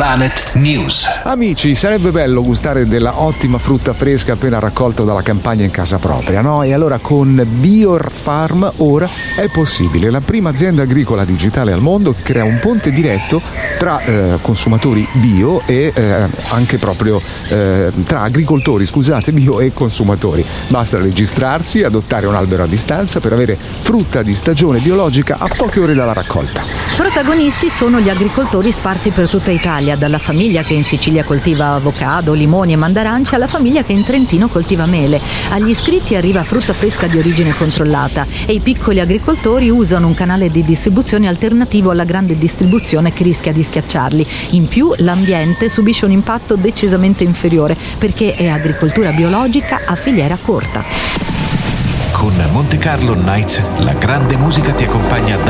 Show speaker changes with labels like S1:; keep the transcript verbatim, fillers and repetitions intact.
S1: Planet News.
S2: Amici, sarebbe bello gustare della ottima frutta fresca appena raccolto dalla campagna in casa propria, no? E allora con BioFarm ora è possibile. La prima azienda agricola digitale al mondo che crea un ponte diretto tra eh, consumatori bio e eh, anche proprio eh, tra agricoltori, scusate, bio e consumatori. Basta registrarsi, adottare un albero a distanza per avere frutta di stagione biologica a poche ore dalla raccolta.
S3: Protagonisti sono gli agricoltori sparsi per tutta Italia, dalla famiglia che in Sicilia coltiva avocado, limoni e mandaranci alla famiglia che in Trentino coltiva mele. Agli iscritti arriva frutta fresca di origine controllata e i piccoli agricoltori usano un canale di distribuzione alternativo alla grande distribuzione che rischia di schiacciarli. In più l'ambiente subisce un impatto decisamente inferiore perché è agricoltura biologica a filiera corta.
S1: Con Monte Carlo Nights la grande musica ti accompagna da